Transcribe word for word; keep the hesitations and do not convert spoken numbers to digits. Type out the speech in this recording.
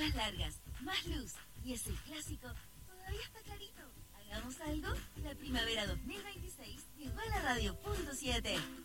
más largas, más luz. Y ese clásico todavía está clarito. ¿Hagamos algo? La primavera dos mil veintiséis llegó a la radio punto siete.